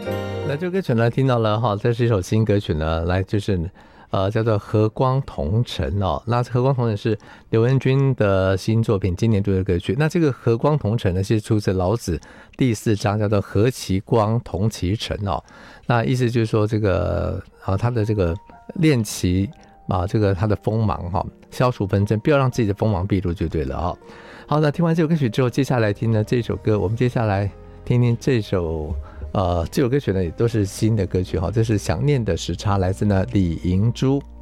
那这个歌曲呢，听到了哈，这是一首新歌曲呢，来就是叫做《和光同尘》哦。那《和光同尘》是刘文君的新作品，今年度的歌曲。那这个《和光同尘》呢，是出自老子第4章，叫做和其光同其尘哦。那意思就是说，这个他的这个练习这个他的锋芒哈，消除纷争，不要让自己的锋芒毕露就对了哈。好，那听完这首歌曲之后，接下来听呢这首歌，我们接下来听听这首歌曲呢也都是新的歌曲哈，这是《想念的时差》，来自呢李银珠。